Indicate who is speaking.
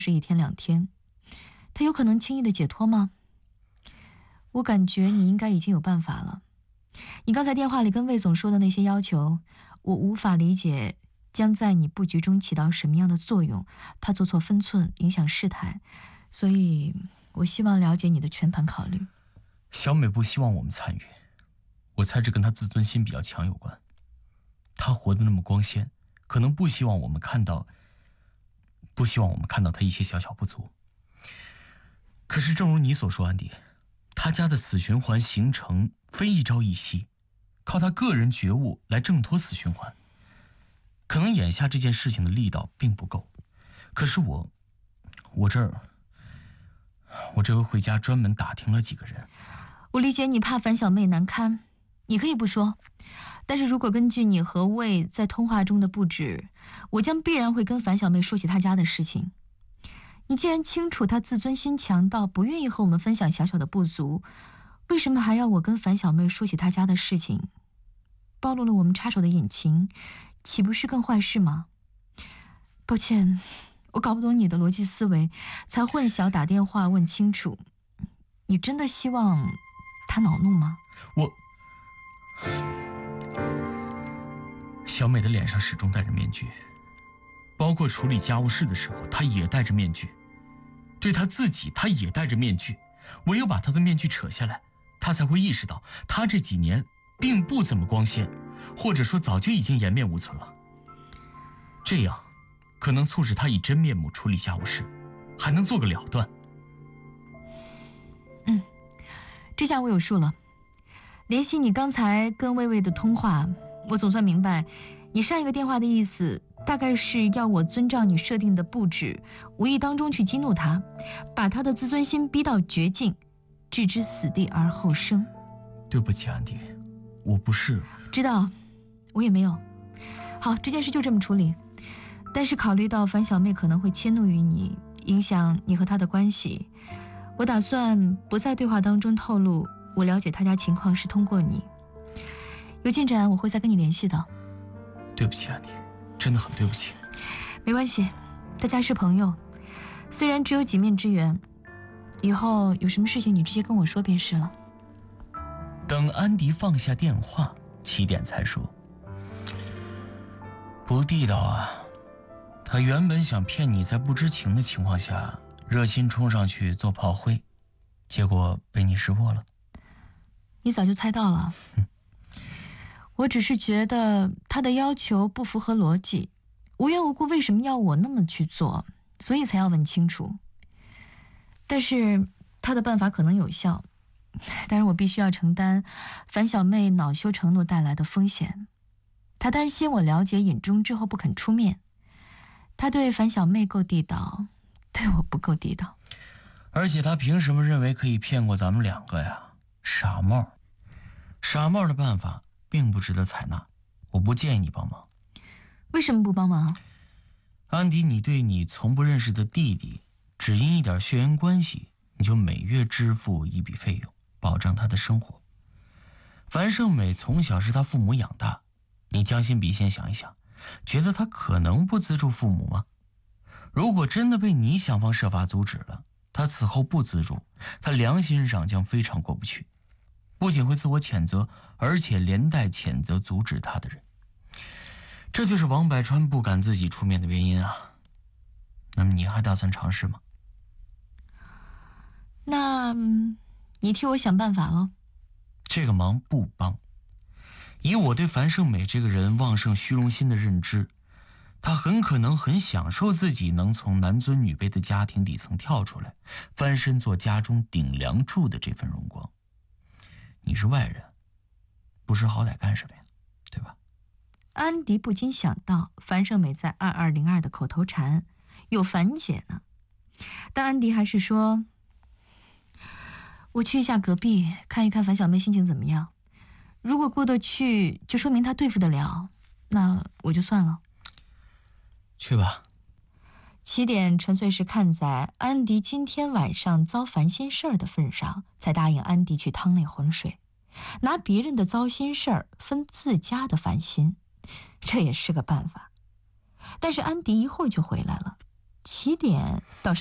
Speaker 1: 是1天2天，他有可能轻易的解脱吗？我感觉你应该已经有办法了。你刚才电话里跟魏总说的那些要求，我无法理解将在你布局中起到什么样的作用，怕做错分寸，影响事态，所以我希望了解你的全盘考虑。
Speaker 2: 小美不希望我们参与，我猜这跟她自尊心比较强有关。她活得那么光鲜，可能不希望我们看到她一些小小不足。可是正如你所说，安迪，他家的死循环形成非一朝一夕，靠他个人觉悟来挣脱死循环。可能眼下这件事情的力道并不够，可是我这回回家专门打听了几个人。
Speaker 1: 我理解你怕樊小妹难堪，你可以不说，但是如果根据你和魏在通话中的布置，我将必然会跟樊小妹说起她家的事情。你既然清楚她自尊心强到不愿意和我们分享小小的不足，为什么还要我跟樊小妹说起她家的事情？暴露了我们插手的隐情，岂不是更坏事吗？抱歉，我搞不懂你的逻辑思维，才混淆打电话问清楚。你真的希望她恼怒吗？
Speaker 2: 小美的脸上始终戴着面具，包括处理家务事的时候，她也戴着面具。对她自己，她也戴着面具。唯有把她的面具扯下来，她才会意识到，她这几年并不怎么光鲜，或者说早就已经颜面无存了。这样，可能促使她以真面目处理家务事，还能做个了断。
Speaker 1: 这下我有数了。联系你刚才跟魏魏的通话，我总算明白，你上一个电话的意思大概是要我遵照你设定的布置，无意当中去激怒他，把他的自尊心逼到绝境，置之死地而后生。
Speaker 2: 对不起，安迪，我不是。
Speaker 1: 知道，我也没有。好，这件事就这么处理。但是考虑到樊小妹可能会迁怒于你，影响你和她的关系，我打算不在对话当中透露我了解她家情况是通过你。有进展我会再跟你联系的。
Speaker 2: 对不起，安迪，真的很对不起。
Speaker 1: 没关系，大家是朋友，虽然只有几面之缘，以后有什么事情你直接跟我说便是了。
Speaker 2: 等安迪放下电话，起点才说：“不地道啊！他原本想骗你在不知情的情况下热心冲上去做炮灰，结果被你识破了。”
Speaker 1: 你早就猜到了。我只是觉得他的要求不符合逻辑，无缘无故为什么要我那么去做，所以才要问清楚。但是他的办法可能有效，但是我必须要承担樊小妹恼羞成怒带来的风险。他担心我了解隐衷之后不肯出面。他对樊小妹够地道，对我不够地道。
Speaker 2: 而且他凭什么认为可以骗过咱们2个呀？傻帽！傻帽的办法并不值得采纳，我不建议你帮忙。
Speaker 1: 为什么不帮忙？
Speaker 2: 安迪，你对你从不认识的弟弟，只因一点血缘关系，你就每月支付一笔费用，保障他的生活。樊胜美从小是他父母养大，你将心比心想一想，觉得他可能不资助父母吗？如果真的被你想方设法阻止了，他此后不资助，他良心上将非常过不去，不仅会自我谴责，而且连带谴责阻止他的人。这就是王百川不敢自己出面的原因啊。那么你还打算尝试吗？
Speaker 1: 那你替我想办法了。
Speaker 2: 这个忙不帮。以我对樊胜美这个人旺盛虚荣心的认知，他很可能很享受自己能从男尊女卑的家庭底层跳出来，翻身做家中顶梁柱的这份荣光。你是外人，不识好歹干什么呀？对吧？
Speaker 1: 安迪不禁想到樊胜美在2202的口头禅有樊姐呢，但安迪还是说，我去一下隔壁看一看樊小妹心情怎么样，如果过得去就说明她对付得了，那我就算了。
Speaker 2: 去吧。
Speaker 1: 起点纯粹是看在安迪今天晚上遭烦心事儿的份上，才答应安迪去趟那浑水，拿别人的糟心事儿分自家的烦心，这也是个办法。但是安迪一会儿就回来了， 起点倒是。